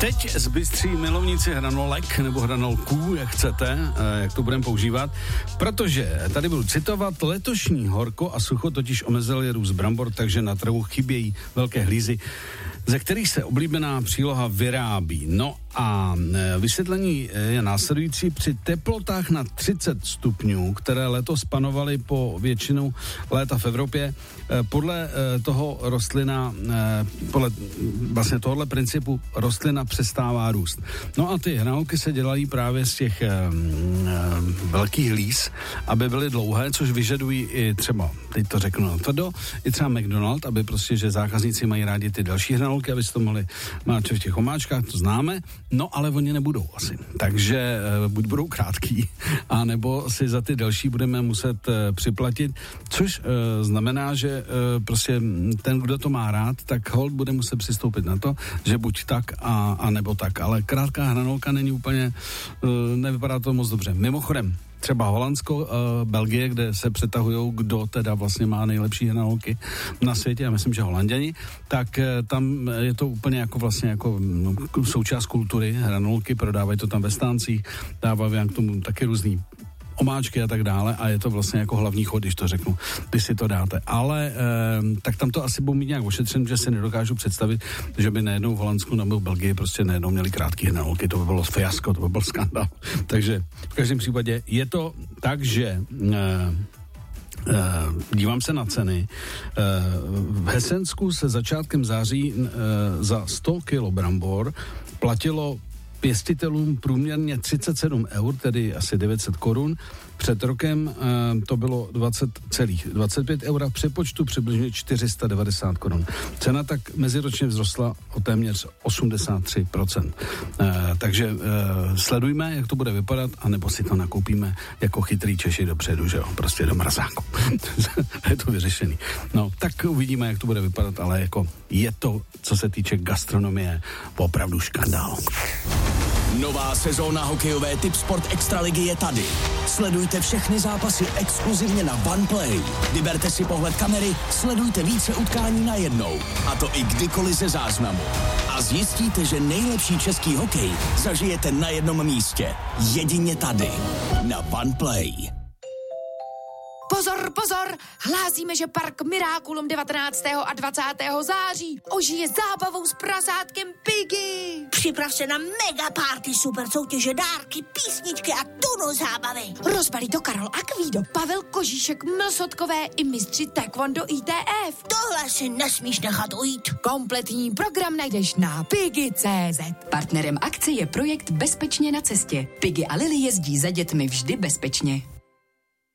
Teď zbystří milovníci hranolek nebo hranolků, jak chcete, jak to budeme používat, protože tady budu citovat, letošní horko a sucho totiž omezily růst brambor, takže na trhu chybějí velké hlízy, ze kterých se oblíbená příloha vyrábí. No a vysvětlení je následující. Při teplotách na 30 stupňů, které letos panovaly po většinu léta v Evropě, podle toho rostlina, podle vlastně tohohle principu rostlina přestává růst. No a ty hranolky se dělají právě z těch velkých hlíz, aby byly dlouhé, což vyžadují i třeba, teď to řeknu natvrdo, i třeba McDonald, aby prostě, že zákazníci mají rádi ty další hranolky, aby si to mohli máčet v těch omáčkách, to známe, no ale oni nebudou asi. Takže buď budou krátký, anebo si za ty další budeme muset připlatit, což znamená, že prostě ten, kdo to má rád, tak holt bude muset přistoupit na to, že buď tak a nebo tak. Ale krátká hranolka není úplně, nevypadá to moc dobře. Mimochodem, třeba Holandsko, Belgie, kde se přetahujou, kdo teda vlastně má nejlepší hranolky na světě, já myslím, že Holanděni, tak tam je to úplně jako vlastně jako součást kultury, hranolky, prodávají to tam ve stáncích, dávají k tomu taky různý omáčky a tak dále a je to vlastně jako hlavní chod, když to řeknu, když si to dáte. Ale tak tam to asi budou mít nějak ošetřen, že si nedokážu představit, že by najednou v Holandsku nebo v Belgii prostě najednou měli krátké hranolky, to by bylo fiasko, to by byl skandál. Takže v každém případě je to tak, že dívám se na ceny. V Hesensku se začátkem září za 100 kg brambor platilo pěstitelům průměrně 37 eur, tedy asi 900 korun. Před rokem to bylo 20,25 eura, v přepočtu přibližně 490 korun. Cena tak meziročně vzrostla o téměř 83%. Takže sledujme, jak to bude vypadat, anebo si to nakoupíme jako chytrý Češi dopředu, že jo, prostě do mrazáku. Je to vyřešený. No, tak uvidíme, jak to bude vypadat, ale jako je to, co se týče gastronomie, opravdu škandál. Nová sezóna hokejové Tipsport Extraligy je tady. Sledujte všechny zápasy exkluzivně na OnePlay. Vyberte si pohled kamery, sledujte více utkání najednou. A to i kdykoliv ze záznamu. A zjistíte, že nejlepší český hokej zažijete na jednom místě. Jedině tady. Na OnePlay. Pozor, pozor! Hlásíme, že park Miraculum 19. a 20. září ožije zábavou s prasátkem Piggy. Připrav se na mega party, super soutěže, dárky, písničky a tunu zábavy. Rozbalí to Karol a Kvído, Pavel Kožíšek, Mlsotkové i mistři Taekwondo ITF. Tohle si nesmíš nechat ujít. Kompletní program najdeš na Piggy.cz. Partnerem akce je projekt Bezpečně na cestě. Piggy a Lily jezdí za dětmi vždy bezpečně.